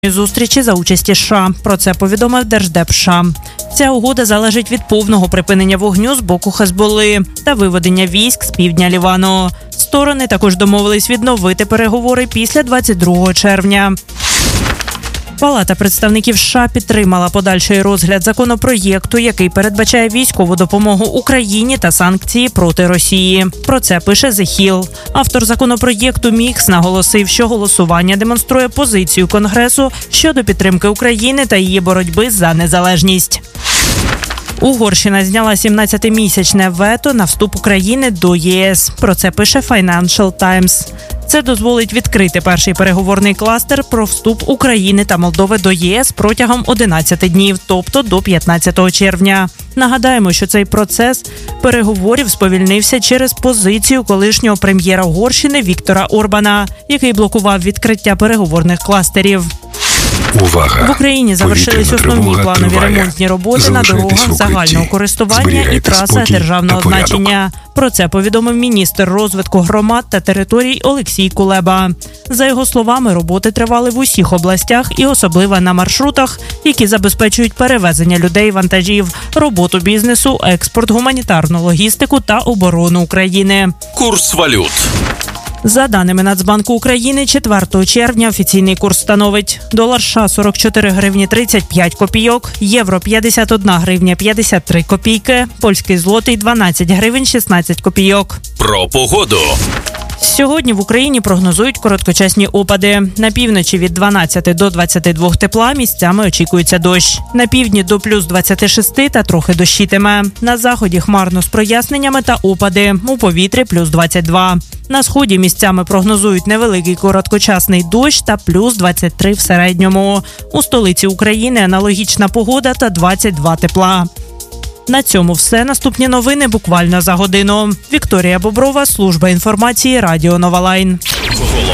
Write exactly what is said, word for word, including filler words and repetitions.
Зустрічі за участі США. Про це повідомив Держдеп США. Ця угода залежить від повного припинення вогню з боку Хезболли та виведення військ з півдня Лівану. Сторони також домовились відновити переговори після двадцять другого червня. Палата представників США підтримала подальший розгляд законопроєкту, який передбачає військову допомогу Україні та санкції проти Росії. Про це пише The Hill. Автор законопроєкту Мікс наголосив, що голосування демонструє позицію Конгресу щодо підтримки України та її боротьби за незалежність. Угорщина зняла сімнадцятимісячне вето на вступ України до ЄС. Про це пише Financial Times. Це дозволить відкрити перший переговорний кластер про вступ України та Молдови до ЄС протягом одинадцяти днів, тобто до п'ятнадцятого червня. Нагадаємо, що цей процес переговорів сповільнився через позицію колишнього прем'єра Угорщини Віктора Орбана, який блокував відкриття переговорних кластерів. Увага! В Україні завершились основні планові ремонтні роботи на дорогах загального користування і трасах державного значення. Про це повідомив міністр розвитку громад та територій Олексій Кулеба. За його словами, роботи тривали в усіх областях і особливо на маршрутах, які забезпечують перевезення людей, вантажів, роботу бізнесу, експорт, гуманітарну логістику та оборону України. Курс валют. За даними Нацбанку України, четвертого червня офіційний курс становить долар США сорок чотири гривні тридцять п'ять копійок, євро п'ятдесят одна гривня п'ятдесят три копійки, польський злотий дванадцять гривень шістнадцять копійок. Про погоду. Сьогодні в Україні прогнозують короткочасні опади. На півночі від дванадцяти до двадцяти двох тепла, місцями очікується дощ. На півдні до плюс двадцяти шести та трохи дощитиме. На заході хмарно з проясненнями та опади. У повітрі плюс двадцять два. На сході місцями прогнозують невеликий короткочасний дощ та плюс двадцять три в середньому. У столиці України аналогічна погода та двадцять два тепла. На цьому все. Наступні новини буквально за годину. Вікторія Боброва, служба інформації Радіо Нова Лайн.